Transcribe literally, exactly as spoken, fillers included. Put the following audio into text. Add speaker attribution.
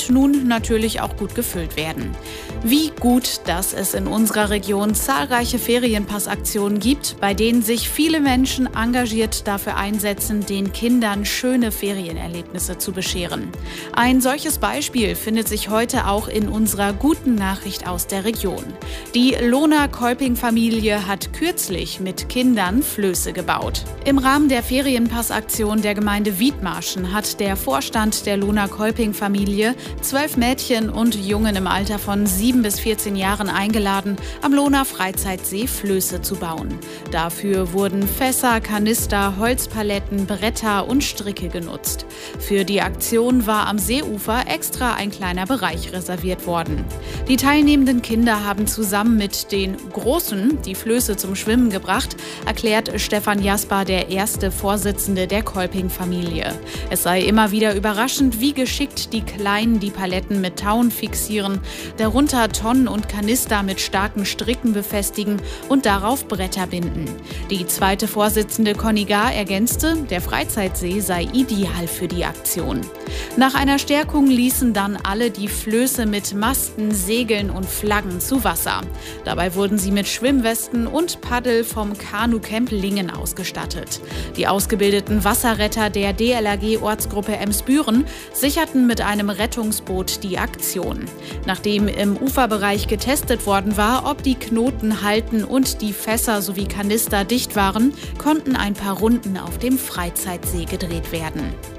Speaker 1: und nun natürlich auch gut gefüllt werden. Wie gut, dass es in unserer Region zahlreiche Ferienpassaktionen gibt, bei denen sich viele Menschen engagiert dafür einsetzen, den Kindern schöne Ferienerlebnisse zu bescheren. Ein solches Beispiel findet sich heute auch in unserer guten Nachricht aus der Region. Die Lohner Kolping-Familie hat kürzlich mit Kindern Flöße gebaut. Im Rahmen der Ferienpassaktion der Gemeinde Wiedmarschen hat der Vorstand der Lohner Kolping-Familie zwölf Mädchen und Jungen im Alter von sieben bis vierzehn Jahren eingeladen, am Lohner Freizeitsee Flöße zu bauen. Dafür wurden Fässer, Kanister, Holzpaletten, Bretter und Stricke genutzt. Für die Aktion war am Seeufer extra ein kleiner Bereich reserviert worden. Die teilnehmenden Kinder haben zusammen mit den Großen die Flöße zum Schwimmen gebracht, erklärt Stefan Jasper, der erste Vorsitzende der Kolping-Familie. Es sei immer wieder überraschend, wie geschickt die Kleinen die Paletten mit Tauen fixieren, darunter Tonnen und Kanister mit starken Stricken befestigen und darauf Bretter binden. Die zweite Vorsitzende Conny Gar ergänzte, der Freizeitsee sei ideal für die Aktion. Nach einer Stärkung ließen dann alle die Flöße mit Masten, Segeln und Flaggen zu Wasser. Dabei wurden sie mit Schwimmwesten und Paddel vom Kanu-Camp Lingen ausgestattet. Die ausgebildeten Wasserretter der D L R G-Ortsgruppe Emsbüren sicherten mit einem Rettungsboot die Aktion. Nachdem im Uferbereich getestet worden war, ob die Knoten halten und die Fässer sowie Kanister dicht waren, konnten ein paar Runden auf dem Freizeitsee gedreht werden.